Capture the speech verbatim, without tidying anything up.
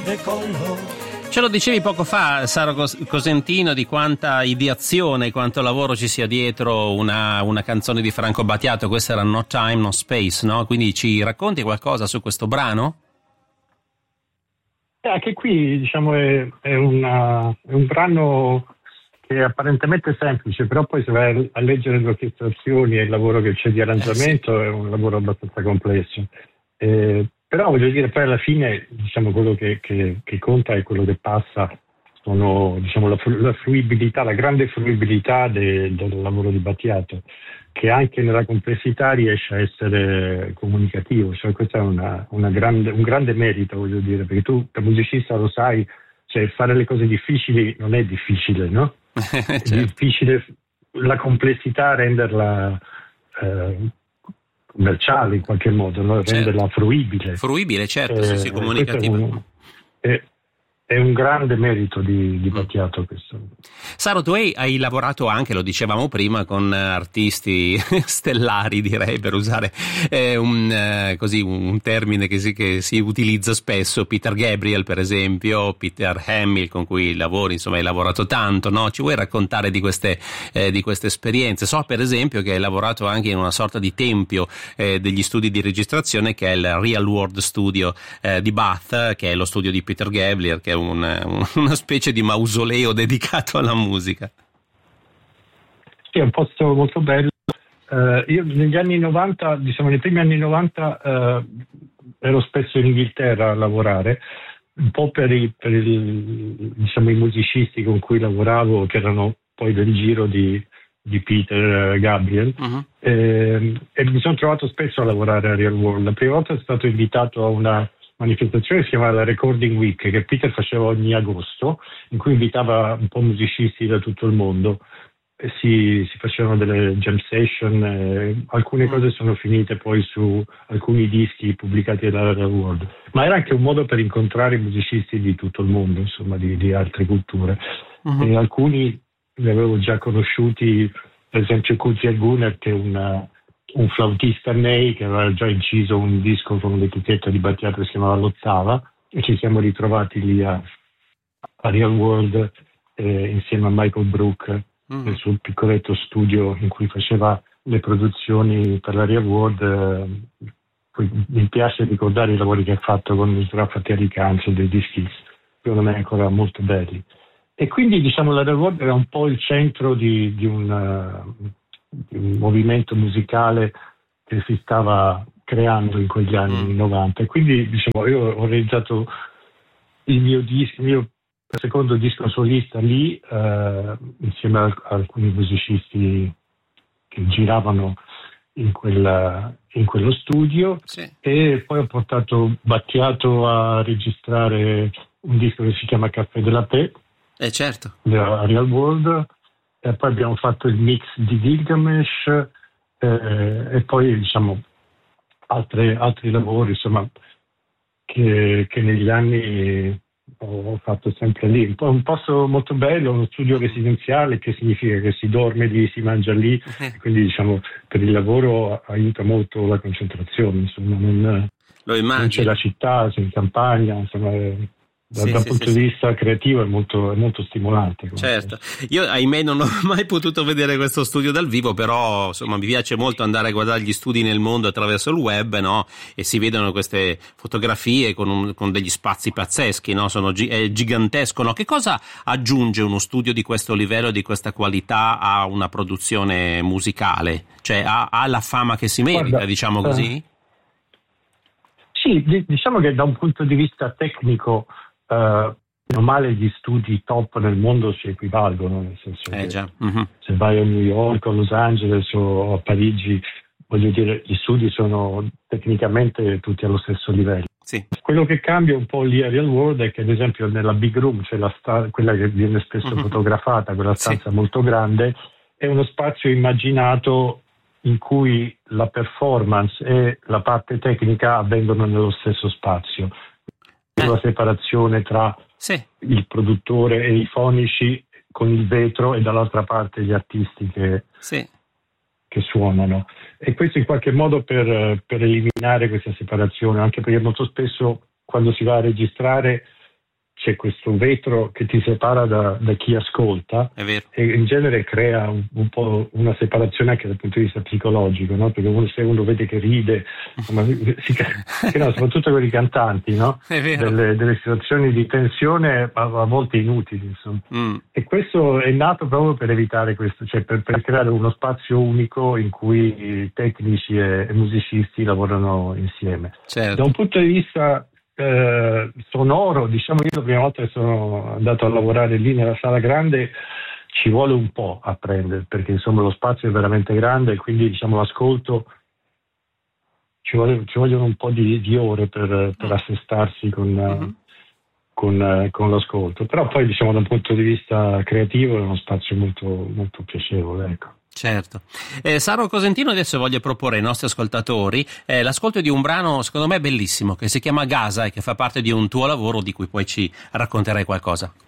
Ce lo dicevi poco fa, Saro Cosentino, di quanta ideazione, quanto lavoro ci sia dietro una, una canzone di Franco Battiato. Questa era No Time, No Space, no? Quindi ci racconti qualcosa su questo brano? Eh, anche qui, diciamo, è, è, una, è un brano che è apparentemente semplice, però poi se vai a leggere le orchestrazioni e il lavoro che c'è di arrangiamento, eh sì, è un lavoro abbastanza complesso. Eh, Però voglio dire, poi alla fine, diciamo, quello che, che, che conta è quello che passa, sono, diciamo, la, la fruibilità, la grande fruibilità de, del lavoro di Battiato, che anche nella complessità riesce a essere comunicativo. Cioè, questo è una, una grande, un grande merito, voglio dire, perché tu da musicista lo sai, cioè fare le cose difficili non è difficile, no? Certo. È difficile la complessità, renderla eh, commerciale in qualche modo, no? Renderla certo. fruibile. Fruibile, certo, eh, sì, sì, comunicativa. È un, è, è un grande merito di, di Battiato questo. Saro, tu hai, hai lavorato anche, lo dicevamo prima, con artisti stellari, direi, per usare eh, un, eh, così, un termine che si, che si utilizza spesso, Peter Gabriel per esempio, Peter Hamill, con cui lavori, insomma hai lavorato tanto, no? Ci vuoi raccontare di queste, eh, di queste esperienze? So per esempio che hai lavorato anche in una sorta di tempio eh, degli studi di registrazione, che è il Real World Studio eh, di Bath, che è lo studio di Peter Gabriel, che è un, un, una specie di mausoleo dedicato alla musica. Sì, è un posto molto bello. Uh, io negli anni novanta, diciamo nei primi anni novanta, uh, ero spesso in Inghilterra a lavorare, un po' per, i, per il, diciamo, i musicisti con cui lavoravo, che erano poi del giro di, di Peter Gabriel, uh-huh. e, e mi sono trovato spesso a lavorare a Real World. La prima volta sono stato invitato a una manifestazione che si chiama la Recording Week, che Peter faceva ogni agosto, in cui invitava un po' musicisti da tutto il mondo e si, si facevano delle jam session, eh, alcune cose sono finite poi su alcuni dischi pubblicati dalla Real World, ma era anche un modo per incontrare musicisti di tutto il mondo, insomma di, di altre culture. Uh-huh. E alcuni li avevo già conosciuti, per esempio Kuzia Gunner, che è una un flautista Ney che aveva già inciso un disco con un'etichetta di Battiato che si chiamava L'Ottava, e ci siamo ritrovati lì a, a Real World eh, insieme a Michael Brook mm. nel suo piccoletto studio in cui faceva le produzioni per la Real World. Eh, mi piace ricordare i lavori che ha fatto con il Raffaele Canzo, dei dischi secondo me ancora molto belli. E quindi diciamo la Real World era un po' il centro di, di un uh, un movimento musicale che si stava creando in quegli anni mm. novanta, e quindi diciamo io ho realizzato il mio disco, il mio secondo disco solista lì eh, insieme a, a alcuni musicisti che giravano in, quella, in quello studio, sì. E poi ho portato Battiato a registrare un disco che si chiama Caffè de la Paix, eh certo, a Real World. E poi abbiamo fatto il mix di Gilgamesh eh, e poi diciamo altre, altri lavori insomma che, che negli anni ho fatto sempre lì. Un, po', un posto molto bello, uno studio residenziale, che significa che si dorme lì, si mangia lì, quindi diciamo per il lavoro aiuta molto la concentrazione, insomma non, lo immagino. Non c'è la città, c'è in campagna, insomma. Dal, sì, dal sì, punto sì, di vista creativo è molto, è molto stimolante. Certo, io ahimè non ho mai potuto vedere questo studio dal vivo, però insomma mi piace molto andare a guardare gli studi nel mondo attraverso il web, no? E si vedono queste fotografie con, un, con degli spazi pazzeschi, no? Sono gi- è gigantesco, no? Che cosa aggiunge uno studio di questo livello, di questa qualità a una produzione musicale? Cioè ha, ha la fama che si merita, Guarda, diciamo così? Eh, sì, diciamo che da un punto di vista tecnico Uh, meno male gli studi top nel mondo si equivalgono, nel senso eh, che già. Mm-hmm. se vai a New York o a Los Angeles o a Parigi, voglio dire, gli studi sono tecnicamente tutti allo stesso livello. Sì. Quello che cambia un po' lì a Real World è che ad esempio nella big room, cioè la sta- quella che viene spesso mm-hmm. fotografata, quella stanza sì. molto grande, è uno spazio immaginato in cui la performance e la parte tecnica avvengono nello stesso spazio. La separazione tra sì. il produttore e i fonici con il vetro e dall'altra parte gli artisti che, sì. che suonano, e questo in qualche modo per, per eliminare questa separazione, anche perché molto spesso quando si va a registrare c'è questo vetro che ti separa da, da chi ascolta, è vero. E in genere crea un, un po' una separazione anche dal punto di vista psicologico, no? Perché uno, se uno vede che ride, insomma, si, che no, soprattutto con i cantanti, no? È vero. Delle, delle situazioni di tensione a, a volte inutili, insomma. Mm. E questo è nato proprio per evitare questo, cioè per, per creare uno spazio unico in cui tecnici e, e musicisti lavorano insieme. Certo. Da un punto di vista eh, sonoro, diciamo, io la prima volta che sono andato a lavorare lì nella sala grande ci vuole un po' a prendere, perché insomma lo spazio è veramente grande e quindi diciamo l'ascolto ci, vuole, ci vogliono un po' di, di ore per, per assestarsi con, mm-hmm. con, con l'ascolto, però poi diciamo da un punto di vista creativo è uno spazio molto, molto piacevole, ecco. Certo. Eh, Saro Cosentino adesso voglio proporre ai nostri ascoltatori eh, l'ascolto di un brano secondo me bellissimo che si chiama Gaza e che fa parte di un tuo lavoro di cui poi ci racconterai qualcosa.